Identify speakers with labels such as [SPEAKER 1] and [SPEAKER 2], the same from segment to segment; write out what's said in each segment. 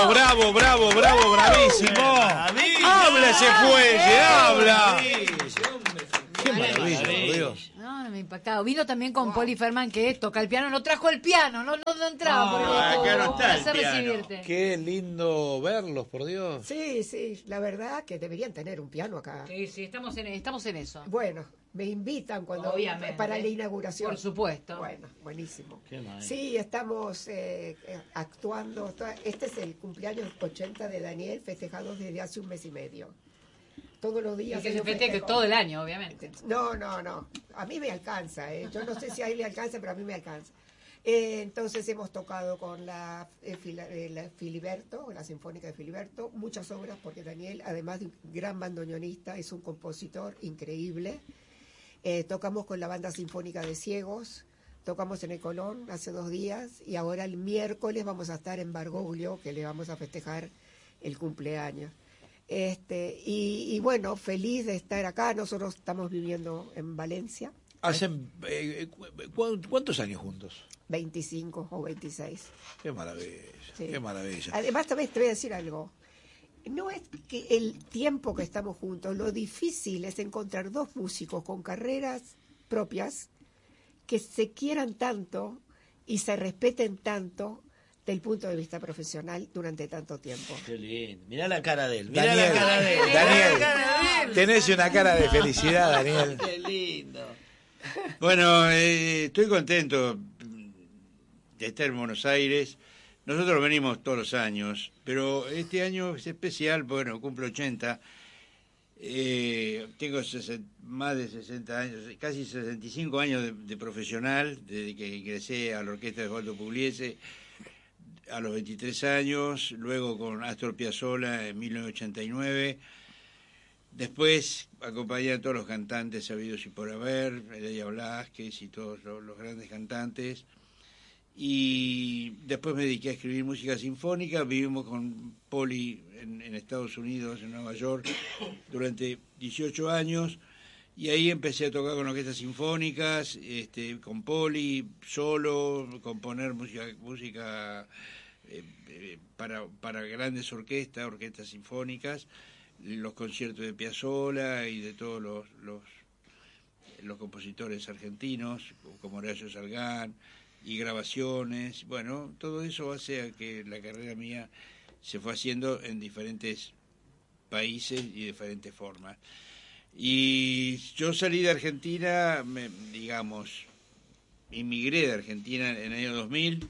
[SPEAKER 1] bravo, bravo, bravo, bravísimo. Habla ese fuelle, habla. Qué maravilla, por Dios.
[SPEAKER 2] No, me ha impactado. Vino también con Poli Ferman, que toca el piano. No trajo el piano, no entraba.
[SPEAKER 3] Acá no está el piano.
[SPEAKER 2] Recibirte.
[SPEAKER 1] Qué lindo verlos, por Dios.
[SPEAKER 4] Sí, la verdad que deberían tener un piano acá.
[SPEAKER 2] Sí, estamos en eso.
[SPEAKER 4] Bueno, me invitan cuando
[SPEAKER 2] Obviamente.
[SPEAKER 4] para la inauguración.
[SPEAKER 2] Por supuesto.
[SPEAKER 4] Bueno, buenísimo.
[SPEAKER 3] Qué mal.
[SPEAKER 4] Sí, estamos actuando. Este es el cumpleaños 80 de Daniel, festejado desde hace un mes y medio. Todos los días.
[SPEAKER 2] Y que se
[SPEAKER 4] yo
[SPEAKER 2] festeje
[SPEAKER 4] festejo.
[SPEAKER 2] todo el año, obviamente.
[SPEAKER 4] No. A mí me alcanza. Yo no sé si a él le alcanza, pero a mí me alcanza. Entonces hemos tocado con la Filiberto, la Sinfónica de Filiberto, muchas obras, porque Daniel, además de un gran bandoneonista, es un compositor increíble. Tocamos con la Banda Sinfónica de Ciegos, tocamos en el Colón hace 2 días, y ahora el miércoles vamos a estar en Bargoglio, que le vamos a festejar el cumpleaños. Y bueno, feliz de estar acá. Nosotros estamos viviendo en Valencia.
[SPEAKER 1] ¿Hacen cuántos años juntos?
[SPEAKER 4] 25 o 26.
[SPEAKER 1] Qué maravilla,
[SPEAKER 4] Sí.
[SPEAKER 1] qué maravilla.
[SPEAKER 4] Además, también te voy a decir algo. No es que el tiempo que estamos juntos, lo difícil es encontrar 2 músicos con carreras propias que se quieran tanto y se respeten tanto del punto de vista profesional durante tanto tiempo.
[SPEAKER 3] Qué lindo. Mirá la cara de él.
[SPEAKER 1] Daniel, Daniel, tenés una cara de felicidad, Daniel.
[SPEAKER 3] Qué lindo.
[SPEAKER 5] Bueno, estoy contento de estar en Buenos Aires. Nosotros venimos todos los años, pero este año es especial, bueno, cumplo 80. Tengo más de 60 años, casi 65 años de profesional, desde que ingresé a la orquesta de Osvaldo Pugliese a los 23 años, luego con Astor Piazzolla en 1989. Después acompañé a todos los cantantes sabidos y por haber, Elia Blázquez y todos los grandes cantantes. Y después me dediqué a escribir música sinfónica. Vivimos con Poli en Estados Unidos, en Nueva York, durante 18 años. Y ahí empecé a tocar con orquestas sinfónicas, con Poli, solo, componer música para grandes orquestas sinfónicas, los conciertos de Piazzolla y de todos los compositores argentinos, como Horacio Salgán, y grabaciones. Bueno, todo eso hace a que la carrera mía se fue haciendo en diferentes países y de diferentes formas. Y yo salí de Argentina, inmigré de Argentina en el año 2000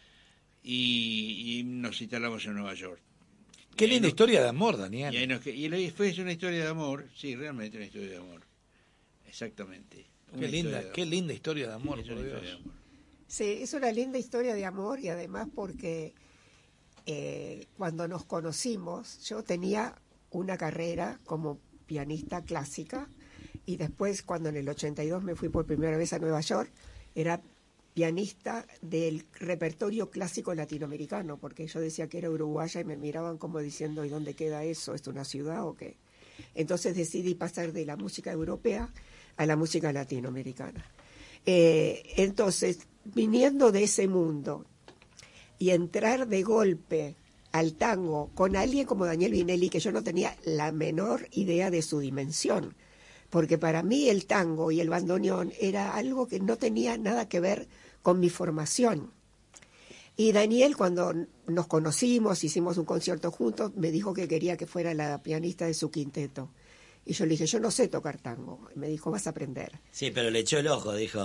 [SPEAKER 5] y nos instalamos en Nueva York.
[SPEAKER 1] Qué linda historia de amor, Daniel.
[SPEAKER 5] Y fue una historia de amor, sí, realmente una historia de amor. Exactamente.
[SPEAKER 1] Qué linda historia de amor, por Dios.
[SPEAKER 4] Sí, es una linda historia de amor, y además porque cuando nos conocimos yo tenía una carrera como pianista clásica, y después cuando en el 82 me fui por primera vez a Nueva York, era pianista del repertorio clásico latinoamericano, porque yo decía que era uruguaya y me miraban como diciendo, ¿y dónde queda eso? ¿Es una ciudad o qué? Entonces decidí pasar de la música europea a la música latinoamericana. Entonces, viniendo de ese mundo y entrar de golpe al tango con alguien como Daniel Vinelli, que yo no tenía la menor idea de su dimensión, porque para mí el tango y el bandoneón era algo que no tenía nada que ver con mi formación. Y Daniel, cuando nos conocimos, hicimos un concierto juntos, me dijo que quería que fuera la pianista de su quinteto. Y yo le dije, yo no sé tocar tango. Y me dijo, vas a aprender.
[SPEAKER 3] Sí, pero le echó el ojo, dijo.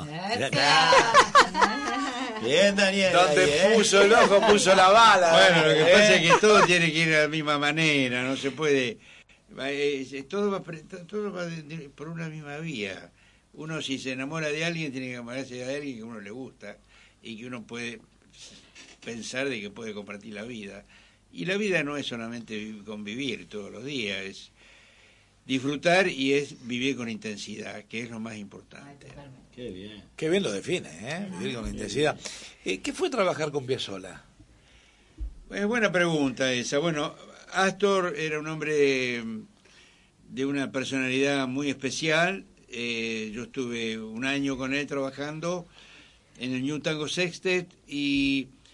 [SPEAKER 3] Bien, Daniel.
[SPEAKER 1] Donde puso el ojo, puso la bala.
[SPEAKER 5] Bueno, lo que pasa es que todo tiene que ir de la misma manera, no se puede... Todo va por una misma vía. Uno, si se enamora de alguien, tiene que enamorarse de alguien que a uno le gusta y que uno puede pensar de que puede compartir la vida. Y la vida no es solamente convivir todos los días, es disfrutar y es vivir con intensidad, que es lo más importante.
[SPEAKER 3] Qué bien.
[SPEAKER 1] Qué bien lo define, vivir con intensidad. ¿Qué fue trabajar con Piazzolla?
[SPEAKER 5] Buena pregunta esa. Bueno, Astor era un hombre de una personalidad muy especial. Yo estuve un año con él trabajando en el New Tango Sextet y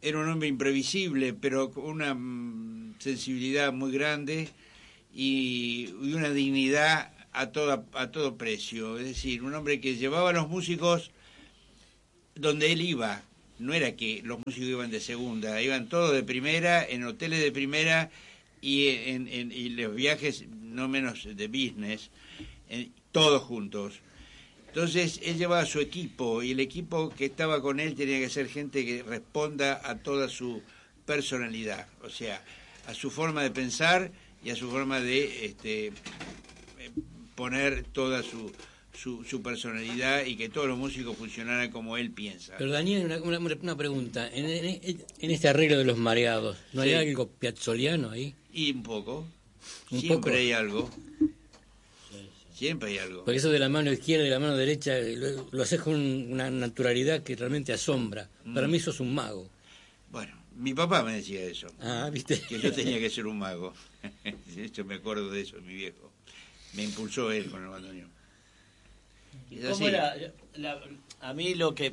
[SPEAKER 5] era un hombre imprevisible, pero con una sensibilidad muy grande y una dignidad a todo precio. Es decir, un hombre que llevaba a los músicos donde él iba. No era que los músicos iban de segunda, iban todos de primera, en hoteles de primera y en los viajes no menos de business, todos juntos. Entonces él llevaba a su equipo y el equipo que estaba con él tenía que ser gente que responda a toda su personalidad, o sea, a su forma de pensar y a su forma de poner toda su personalidad y que todos los músicos funcionaran como él piensa.
[SPEAKER 6] Pero Daniel, una pregunta. En este arreglo de los mareados, ¿no hay algo piazzoliano ahí?
[SPEAKER 5] Y un poco.
[SPEAKER 6] ¿Un
[SPEAKER 5] Siempre
[SPEAKER 6] poco?
[SPEAKER 5] hay algo. Siempre hay algo.
[SPEAKER 6] Porque eso de la mano izquierda y la mano derecha lo haces con una naturalidad que realmente asombra. Para mí sos un mago.
[SPEAKER 5] Bueno, mi papá me decía eso.
[SPEAKER 6] Ah, ¿viste?
[SPEAKER 5] Que yo tenía que ser un mago. De hecho, me acuerdo de eso, mi viejo. Me impulsó él con el bandoneón.
[SPEAKER 3] ¿Cómo era? A mí lo que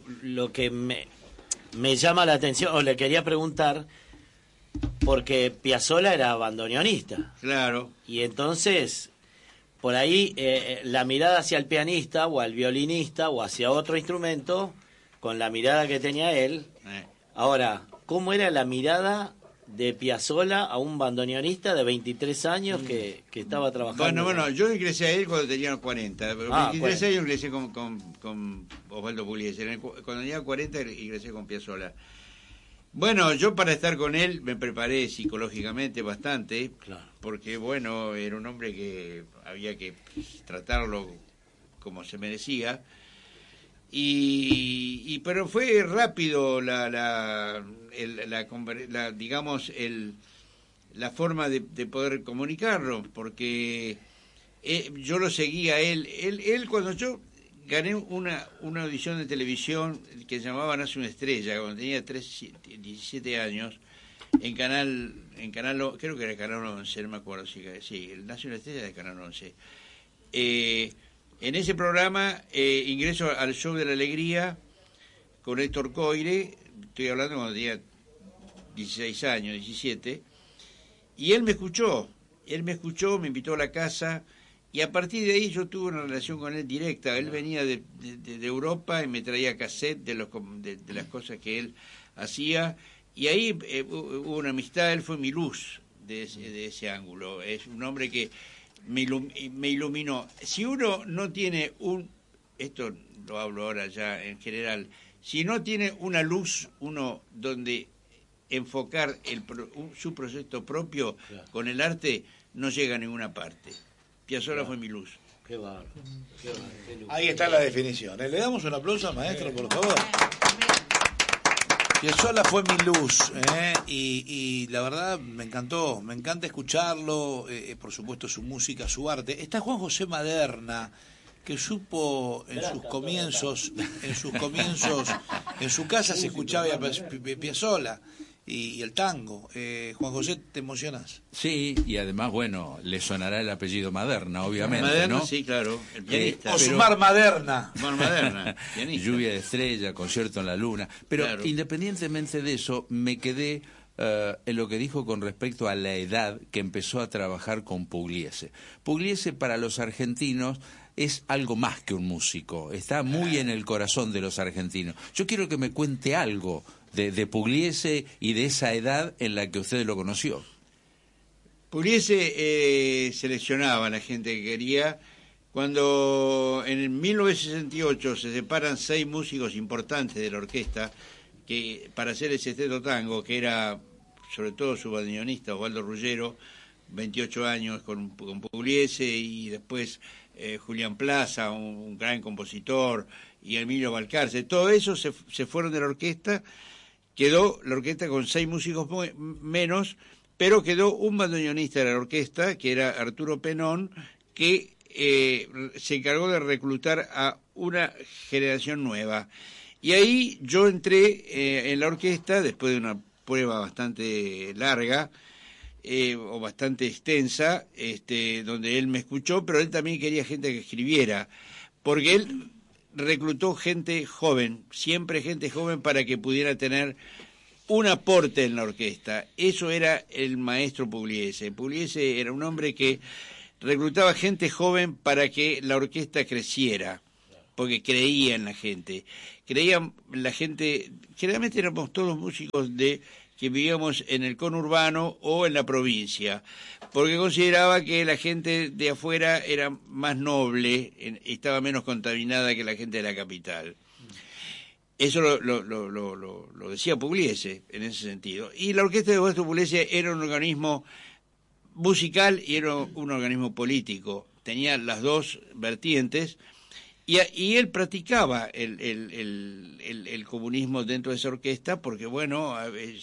[SPEAKER 3] me llama la atención, o le quería preguntar, porque Piazzolla era bandoneonista.
[SPEAKER 5] Claro.
[SPEAKER 3] Y entonces, por ahí, la mirada hacia el pianista, o al violinista, o hacia otro instrumento, con la mirada que tenía él. Ahora, ¿cómo era la mirada de Piazzolla a un bandoneonista de 23 años que estaba trabajando?
[SPEAKER 5] Bueno, yo ingresé a él cuando tenía 40. 23 años ingresé con Osvaldo Pugliese. Cuando tenía 40 ingresé con Piazzolla. Bueno, yo para estar con él me preparé psicológicamente bastante,
[SPEAKER 3] Claro.
[SPEAKER 5] porque bueno, era un hombre que había que tratarlo como se merecía. Pero fue rápido digamos la forma de poder comunicarlo, porque yo lo seguía a él cuando yo gané una audición de televisión que se llamaba Nace una estrella cuando tenía 17 años en canal creo que era Canal 11, no me acuerdo sí, el Nace una estrella de Canal 11. En ese programa ingreso al Show de la Alegría con Héctor Coire, estoy hablando cuando tenía 16 años, 17, y él me escuchó, me invitó a la casa, y a partir de ahí yo tuve una relación con él directa. Él venía de Europa y me traía cassette de las cosas que él hacía, y ahí hubo una amistad. Él fue mi luz de ese ángulo. Es un hombre que me iluminó. Si uno no tiene esto lo hablo ahora ya en general, si no tiene una luz, uno donde enfocar su proyecto propio, claro, con el arte, no llega a ninguna parte. Piazzolla, claro, fue mi luz.
[SPEAKER 3] Qué bárbaro. Qué luz.
[SPEAKER 1] Ahí está la definición. Le damos un aplauso al maestro, por favor. Piazzolla fue mi luz, y la verdad me encanta escucharlo, por supuesto su música, su arte. Está Juan José Maderna, que supo en sus comienzos, en su casa se escuchaba Piazzolla y el tango. Juan José, ¿te emocionás?
[SPEAKER 7] Sí, y además, bueno, le sonará el apellido Maderna, obviamente,
[SPEAKER 5] Maderna,
[SPEAKER 7] ¿no?
[SPEAKER 5] Sí, claro, el pianista.
[SPEAKER 1] Osmar Maderna.
[SPEAKER 5] Pianista.
[SPEAKER 7] Lluvia de estrella, Concierto en la luna. Pero
[SPEAKER 5] claro,
[SPEAKER 7] independientemente de eso, me quedé en lo que dijo con respecto a la edad que empezó a trabajar con Pugliese. Pugliese para los argentinos es algo más que un músico, está muy en el corazón de los argentinos. Yo quiero que me cuente algo de Pugliese y de esa edad en la que usted lo conoció.
[SPEAKER 5] Pugliese seleccionaba a la gente que quería. Cuando en 1968 se separan 6 músicos importantes de la orquesta que para hacer el Sexteto Tango, que era sobre todo su bandoneonista Osvaldo Ruggiero, 28 años con Pugliese, y después Julián Plaza, un gran compositor, y Emilio Balcarce, todo eso se fueron de la orquesta. Quedó la orquesta con 6 músicos menos, pero quedó un bandoneonista de la orquesta, que era Arturo Penón, que se encargó de reclutar a una generación nueva. Y ahí yo entré en la orquesta, después de una prueba bastante larga, o bastante extensa, donde él me escuchó, pero él también quería gente que escribiera, porque él reclutó gente joven, siempre gente joven, para que pudiera tener un aporte en la orquesta. Eso era el maestro Pugliese. Pugliese era un hombre que reclutaba gente joven para que la orquesta creciera, porque creía en la gente. Creía la gente, generalmente éramos todos músicos que vivíamos en el conurbano o en la provincia, porque consideraba que la gente de afuera era más noble, estaba menos contaminada que la gente de la capital. Eso lo decía Pugliese en ese sentido. Y la orquesta de Gustavo Pugliese era un organismo musical y era un organismo político. Tenía las dos vertientes y él practicaba el comunismo dentro de esa orquesta porque, bueno,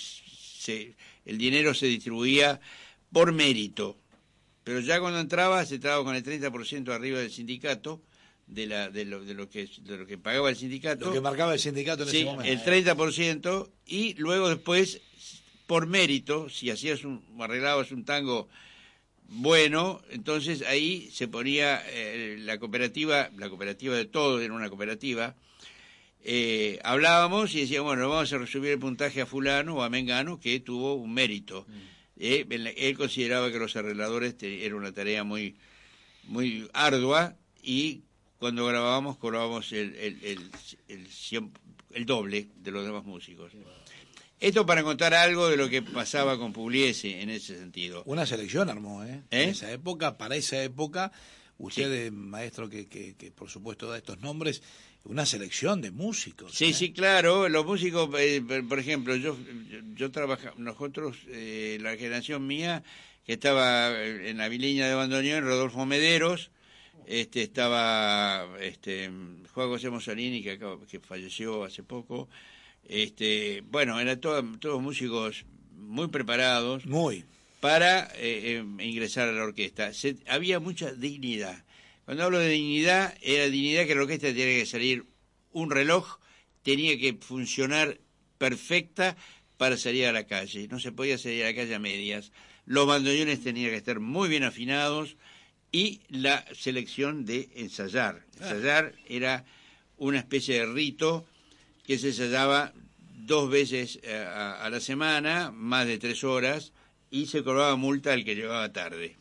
[SPEAKER 5] el dinero se distribuía por mérito. Pero ya cuando entraba, se entraba con el 30% arriba del sindicato, de lo que pagaba el sindicato.
[SPEAKER 1] Lo que marcaba el sindicato en ese momento.
[SPEAKER 5] El 30%, y luego después, por mérito, si arreglabas un tango bueno, entonces ahí se ponía la cooperativa de todos, era una cooperativa, hablábamos y decíamos, bueno, vamos a resubir el puntaje a fulano o a mengano que tuvo un mérito. Él consideraba que los arregladores era una tarea muy, muy ardua y cuando cobrábamos el doble de los demás músicos. Esto para contar algo de lo que pasaba con Pugliese en ese sentido.
[SPEAKER 1] Una selección armó, En esa época, para esa época, usted, maestro, que por supuesto da estos nombres, una selección de músicos.
[SPEAKER 5] Sí, claro, los músicos, por ejemplo, yo trabajaba, nosotros, la generación mía, que estaba en la Viliña de Bandoneón, Rodolfo Mederos, estaba Juan José Mussolini, que falleció hace poco. Bueno, eran todos músicos muy preparados para ingresar a la orquesta. Había mucha dignidad. Cuando hablo de dignidad, era dignidad que la orquesta tenía que salir un reloj, tenía que funcionar perfecta para salir a la calle. No se podía salir a la calle a medias. Los bandoneones tenían que estar muy bien afinados y la selección de ensayar. Ensayar era una especie de rito que se ensayaba 2 veces a la semana, más de 3 horas, y se cobraba multa al que llegaba tarde.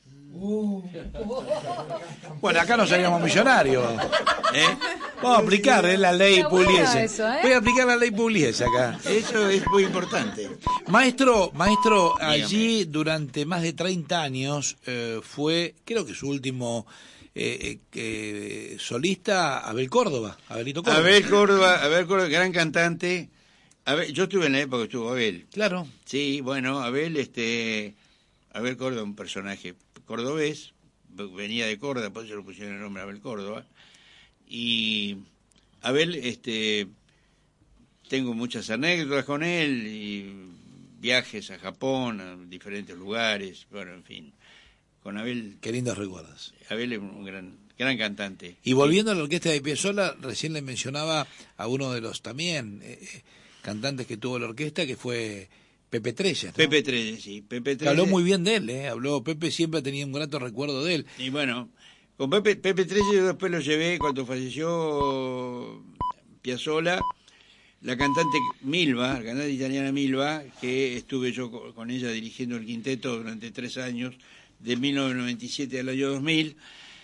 [SPEAKER 1] Bueno, acá no seríamos millonarios. Vamos a aplicar la ley Pugliese. Voy a aplicar la ley Pugliese acá.
[SPEAKER 5] Eso es muy importante.
[SPEAKER 1] Maestro, allí durante más de 30 años fue, creo que su último solista, Abelito Córdoba.
[SPEAKER 5] Abel Córdoba, gran cantante. Yo estuve en la época que estuvo Abel.
[SPEAKER 1] Claro.
[SPEAKER 5] Sí, bueno, Abel Córdoba, un personaje cordobés, venía de Córdoba, por eso le pusieron el nombre Abel Córdoba. Y Abel, tengo muchas anécdotas con él, y viajes a Japón, a diferentes lugares, bueno, en fin. Con Abel.
[SPEAKER 1] Qué lindos recuerdos.
[SPEAKER 5] Abel es un gran cantante.
[SPEAKER 1] Y volviendo a la orquesta de Piazzolla, recién le mencionaba a uno de los también cantantes que tuvo la orquesta, que fue Pepe Trelles, ¿no?
[SPEAKER 5] Pepe Trelles, sí.
[SPEAKER 1] Habló muy bien de él, Pepe siempre tenía un grato recuerdo de él.
[SPEAKER 5] Y bueno, con Pepe Trelles yo después lo llevé cuando falleció Piazzolla, la cantante Milva, la cantante italiana Milva, que estuve yo con ella dirigiendo el quinteto durante 3 años, de 1997 al año 2000,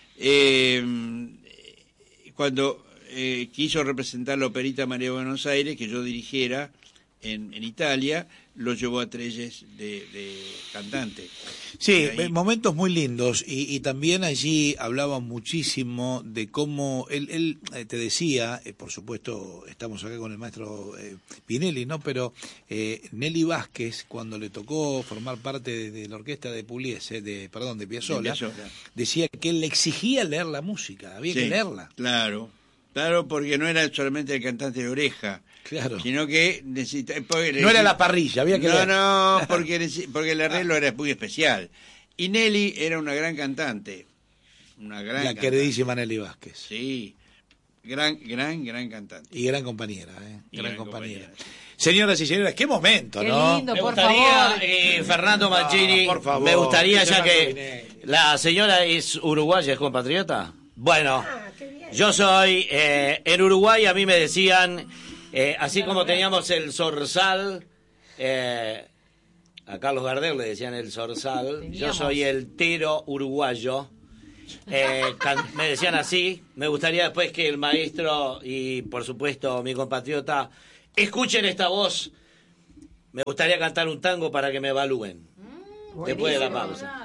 [SPEAKER 5] cuando quiso representar la Operita María de Buenos Aires, que yo dirigiera en Italia, lo llevó a Trelles de cantante.
[SPEAKER 1] Sí, momentos muy lindos, y también allí hablaba muchísimo de cómo él te decía, por supuesto estamos acá con el maestro Pinelli, ¿no? Pero Nelly Vázquez, cuando le tocó formar parte de la orquesta de Pugliese, de Piazzolla, decía que él le exigía leer la música, había que leerla.
[SPEAKER 5] Claro, porque no era solamente el cantante de oreja.
[SPEAKER 1] Claro.
[SPEAKER 5] Sino que
[SPEAKER 1] no era la parrilla, había que leer.
[SPEAKER 5] No, porque el arreglo era muy especial. Y Nelly era una gran cantante. La
[SPEAKER 1] queridísima Nelly Vázquez.
[SPEAKER 5] Sí, gran cantante.
[SPEAKER 1] Y gran compañera, gran compañera. Señoras y señores, qué momento,
[SPEAKER 2] qué
[SPEAKER 1] ¿no?
[SPEAKER 2] Lindo,
[SPEAKER 3] me
[SPEAKER 2] por
[SPEAKER 3] gustaría,
[SPEAKER 2] favor.
[SPEAKER 3] Fernando Mancini,
[SPEAKER 1] por favor,
[SPEAKER 3] me gustaría, ya que la señora es uruguaya, es compatriota. Bueno, yo soy, en Uruguay a mí me decían, así como teníamos el zorzal, A Carlos Gardel le decían el Zorzal.
[SPEAKER 2] Teníamos.
[SPEAKER 3] Yo soy el Tero uruguayo. Me decían así. Me gustaría después que el maestro y, por supuesto, mi compatriota escuchen esta voz. Me gustaría cantar un tango para que me evalúen. Después de la pausa.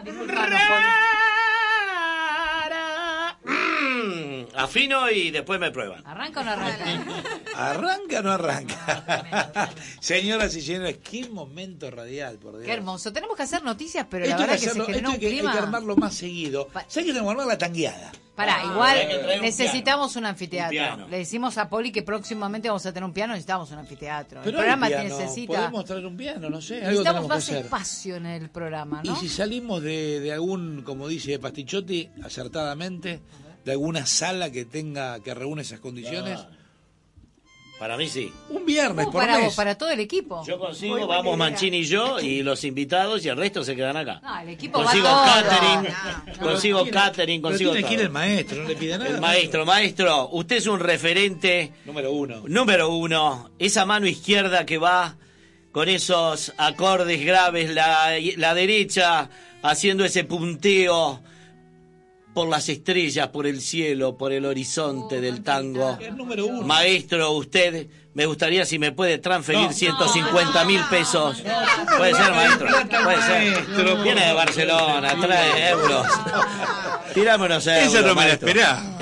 [SPEAKER 3] Afino y después me prueban.
[SPEAKER 2] ¿Arranca o no arranca?
[SPEAKER 1] ¿Arranca o no arranca? Señoras y señores, qué momento radial, por Dios.
[SPEAKER 2] Qué hermoso. Tenemos que hacer noticias, pero la
[SPEAKER 1] Esto hay
[SPEAKER 2] verdad
[SPEAKER 1] que
[SPEAKER 2] que se
[SPEAKER 1] hacerlo,
[SPEAKER 2] generó un
[SPEAKER 1] esto hay que
[SPEAKER 2] clima.
[SPEAKER 1] armarlo más seguido. ¿Sabes que tenemos que armar la tangueada?
[SPEAKER 2] Pará,
[SPEAKER 3] hay que
[SPEAKER 2] igual
[SPEAKER 3] traer un
[SPEAKER 2] necesitamos un
[SPEAKER 3] Un
[SPEAKER 2] anfiteatro.
[SPEAKER 3] piano.
[SPEAKER 2] Le decimos a Poli que próximamente vamos a tener un piano, necesitamos un anfiteatro.
[SPEAKER 1] Pero
[SPEAKER 2] el programa
[SPEAKER 1] hay piano,
[SPEAKER 2] necesita.
[SPEAKER 1] podemos traer un piano, no sé, algo
[SPEAKER 2] Necesitamos
[SPEAKER 1] tenemos que
[SPEAKER 2] más
[SPEAKER 1] hacer.
[SPEAKER 2] espacio en el programa, ¿no?
[SPEAKER 1] Y si salimos de algún, como dice Pastichotti, acertadamente, de alguna sala que reúne esas condiciones,
[SPEAKER 3] Para mí sí.
[SPEAKER 1] un viernes por
[SPEAKER 2] para
[SPEAKER 1] mes.
[SPEAKER 2] vos, para todo el equipo.
[SPEAKER 3] Yo
[SPEAKER 4] Muy
[SPEAKER 3] consigo,
[SPEAKER 4] buena
[SPEAKER 3] vamos
[SPEAKER 4] idea.
[SPEAKER 3] Mancini y yo, y los invitados, y el resto se quedan acá.
[SPEAKER 2] No, el equipo
[SPEAKER 3] Consigo
[SPEAKER 2] va todo.
[SPEAKER 3] catering,
[SPEAKER 2] No.
[SPEAKER 3] consigo catering,
[SPEAKER 1] Pero
[SPEAKER 3] consigo
[SPEAKER 1] tiene que ir
[SPEAKER 3] todo.
[SPEAKER 1] el maestro, no le pide nada.
[SPEAKER 3] El maestro, usted es un referente
[SPEAKER 1] Número uno.
[SPEAKER 3] esa mano izquierda que va con esos acordes graves, la derecha haciendo ese punteo por las estrellas, por el cielo, por el horizonte del tango.
[SPEAKER 1] El número uno.
[SPEAKER 3] Maestro, usted, me gustaría si me puede transferir 150.000 pesos. Puede ser, maestro, puede ser.
[SPEAKER 1] Maestro,
[SPEAKER 3] Viene de Barcelona, trae euros. Tirame unos euros,
[SPEAKER 5] Esa no me la
[SPEAKER 3] maestro.
[SPEAKER 5] esperaba.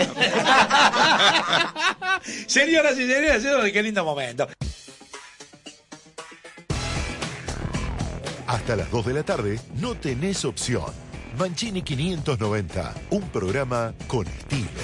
[SPEAKER 1] Señoras y señores, qué lindo momento.
[SPEAKER 8] Hasta las 2 de la tarde no tenés opción. Mancini 590, un programa con estilo.